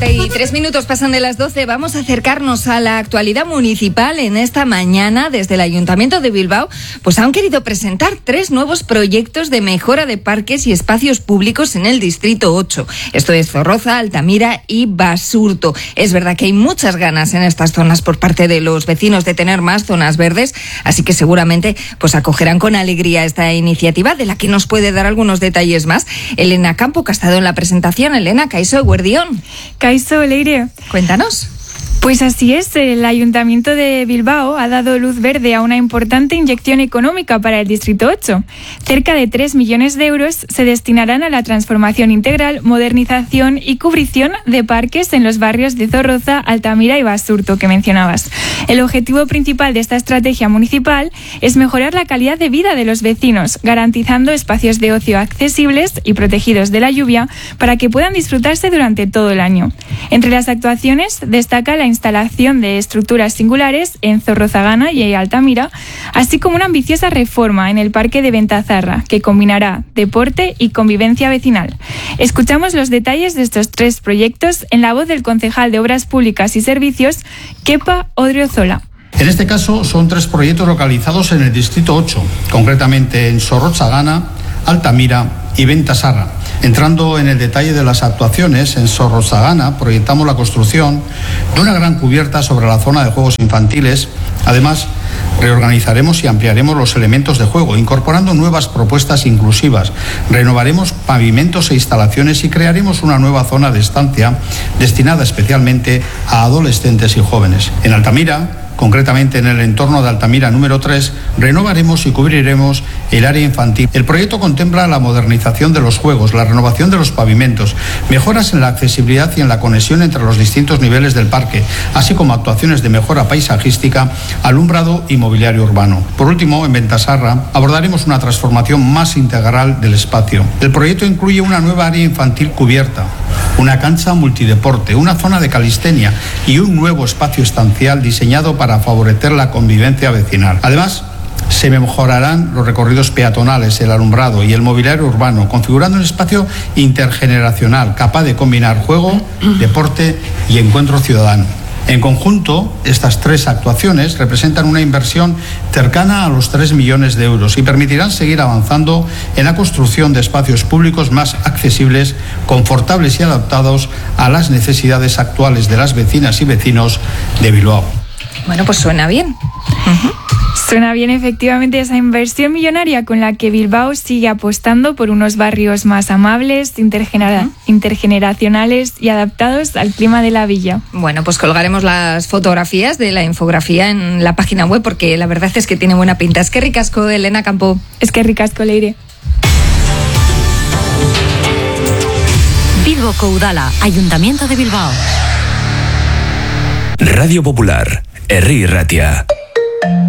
33 minutos pasan de las 12. Vamos a acercarnos a la actualidad municipal. En esta mañana, desde el Ayuntamiento de Bilbao, pues han querido presentar 3 nuevos proyectos de mejora de parques y espacios públicos en el Distrito 8. Esto es Zorroza, Altamira y Basurto. Es verdad que hay muchas ganas en estas zonas por parte de los vecinos de tener más zonas verdes, así que seguramente pues acogerán con alegría esta iniciativa, de la que nos puede dar algunos detalles más Elena Campo, que ha estado en la presentación. Elena, Kaixo Eguerdión. Kaixo, Leire. Cuéntanos. Pues así es, el Ayuntamiento de Bilbao ha dado luz verde a una importante inyección económica para el Distrito 8. Cerca de 3 millones de euros se destinarán a la transformación integral, modernización y cubrición de parques en los barrios de Zorroza, Altamira y Basurto, que mencionabas. El objetivo principal de esta estrategia municipal es mejorar la calidad de vida de los vecinos, garantizando espacios de ocio accesibles y protegidos de la lluvia para que puedan disfrutarse durante todo el año. Entre las actuaciones destaca la instalación de estructuras singulares en Zorrozagana y Altamira, así como una ambiciosa reforma en el Parque de Ventazarra, que combinará deporte y convivencia vecinal. Escuchamos los detalles de estos 3 proyectos en la voz del concejal de Obras Públicas y Servicios, Kepa Odriozola. En este caso son 3 proyectos localizados en el Distrito 8, concretamente en Zorrotzagana, Altamira y Ventazarra. Entrando en el detalle de las actuaciones, en Zorrotzagana proyectamos la construcción de una gran cubierta sobre la zona de juegos infantiles. Además, reorganizaremos y ampliaremos los elementos de juego, incorporando nuevas propuestas inclusivas. Renovaremos pavimentos e instalaciones y crearemos una nueva zona de estancia destinada especialmente a adolescentes y jóvenes. En Altamira, concretamente en el entorno de Altamira número 3, renovaremos y cubriremos el área infantil. El proyecto contempla la modernización de los juegos, la renovación de los pavimentos, mejoras en la accesibilidad y en la conexión entre los distintos niveles del parque, así como actuaciones de mejora paisajística, alumbrado y mobiliario urbano. Por último, en Ventazarra abordaremos una transformación más integral del espacio. El proyecto incluye una nueva área infantil cubierta, una cancha multideporte, una zona de calistenia y un nuevo espacio estancial diseñado para favorecer la convivencia vecinal. Además, se mejorarán los recorridos peatonales, el alumbrado y el mobiliario urbano, configurando un espacio intergeneracional capaz de combinar juego, deporte y encuentro ciudadano. En conjunto, estas 3 actuaciones representan una inversión cercana a los 3 millones de euros y permitirán seguir avanzando en la construcción de espacios públicos más accesibles, confortables y adaptados a las necesidades actuales de las vecinas y vecinos de Bilbao. Bueno, pues suena bien. Suena bien, efectivamente, esa inversión millonaria con la que Bilbao sigue apostando por unos barrios más amables, intergeneracionales y adaptados al clima de la villa. Bueno, pues colgaremos las fotografías de la infografía en la página web, porque la verdad es que tiene buena pinta. Es que ricasco, Elena Campo. Es que ricasco, Leire. Bilboko Udala, Ayuntamiento de Bilbao. Radio Popular, Herri Irratia.